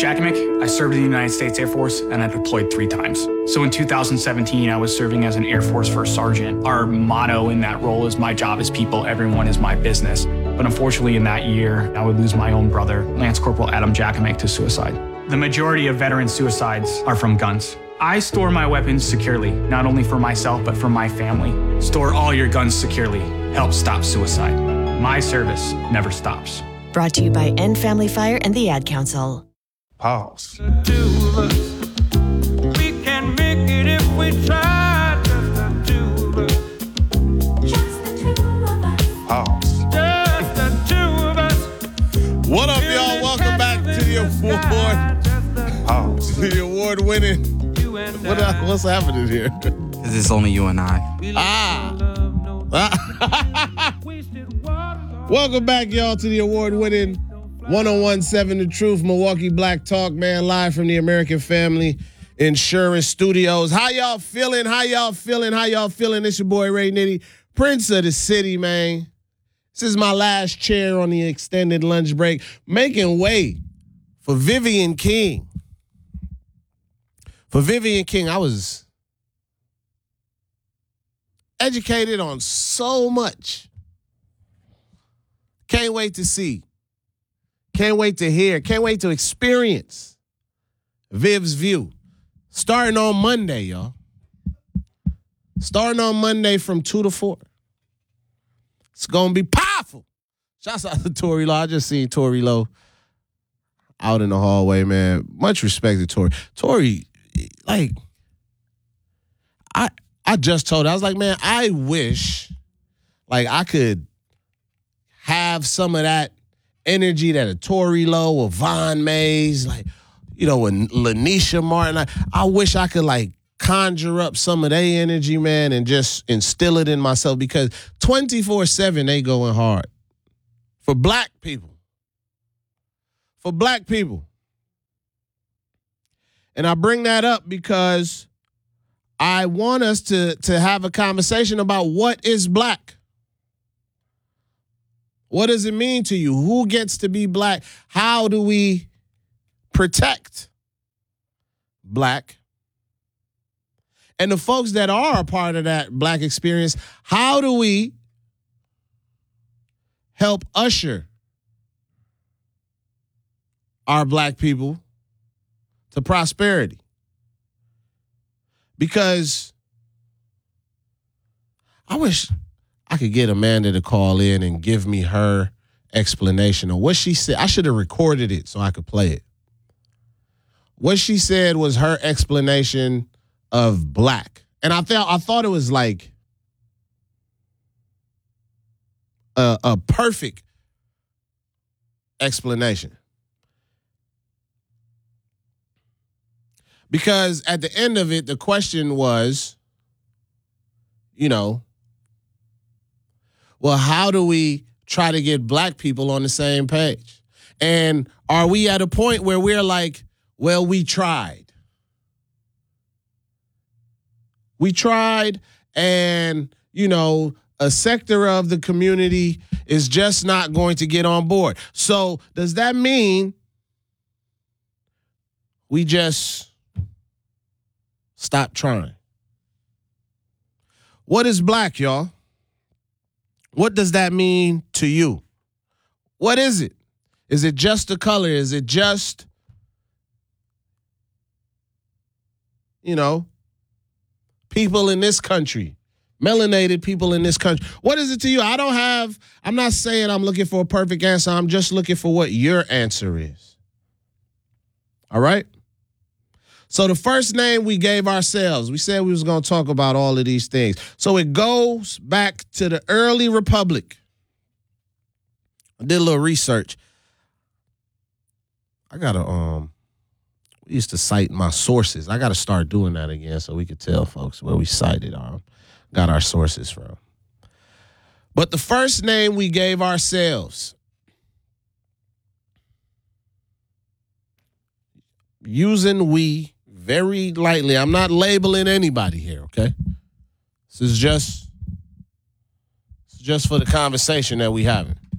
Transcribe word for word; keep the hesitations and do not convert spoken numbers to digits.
Jakimick. I served in the United States Air Force and I deployed three times. So in two thousand seventeen, I was serving as an Air Force First Sergeant. Our motto in that role is my job is people, everyone is my business. But unfortunately in that year, I would lose my own brother, Lance Corporal Adam Jakimick, to suicide. The majority of veteran suicides are from guns. I store my weapons securely, not only for myself, but for my family. Store all your guns securely. Help stop suicide. My service never stops. Brought to you by End Family Fire and the Ad Council. Pause. We can make it if we try. Just the two of us. Pause. Just the two of us. What up, y'all? Welcome back to the award. Pause. The award-winning. What uh, what's happening here? Because it's only you and I. Ah. Welcome back, y'all, to the award-winning one oh one point seven The Truth, Milwaukee Black Talk, man, live from the American Family Insurance Studios. How y'all feeling? How y'all feeling? How y'all feeling? It's your boy, Ray Nitty, Prince of the City, man. This is my last chair on the extended lunch break, making way for Vivian King. For Vivian King, I was educated on so much. Can't wait to see. Can't wait to hear. Can't wait to experience Viv's view. Starting on Monday, y'all. Starting on Monday from two to four. It's going to be powerful. Shouts out to Tory Lowe. I just seen Tory Lowe out in the hallway, man. Much respect to Tory. Tory, like, I I just told her, I was like, man, I wish, like, I could have some of that energy that a Tory Lowe or Von Mays, like, you know, and Lanisha Martin. I, I wish I could, like, conjure up some of their energy, man, and just instill it in myself, because twenty-four seven they going hard. For black people. For black people. And I bring that up because I want us to, to have a conversation about what is black. What does it mean to you? Who gets to be black? How do we protect black? And the folks that are a part of that black experience, how do we help usher our black people to prosperity? Because I wish I could get Amanda to call in and give me her explanation of what she said. I should have recorded it so I could play it. What she said was her explanation of black. And I felt I thought it was like a, a perfect explanation. Because at the end of it, the question was, you know, well, how do we try to get black people on the same page? And are we at a point where we're like, well, we tried. We tried, and, you know, a sector of the community is just not going to get on board. So does that mean we just stop trying? What is black, y'all? What does that mean to you? What is it? Is it just the color? Is it just, you know, people in this country, melanated people in this country? What is it to you? I don't have, I'm not saying I'm looking for a perfect answer. I'm just looking for what your answer is. All right? So the first name we gave ourselves, we said we was going to talk about all of these things. So it goes back to the early republic. I did a little research. I got to, um, we used to cite my sources. I got to start doing that again so we could tell folks where we cited our, got our sources from. But the first name we gave ourselves, using we very lightly. I'm not labeling anybody here, okay? This is just, this is just for the conversation that we having.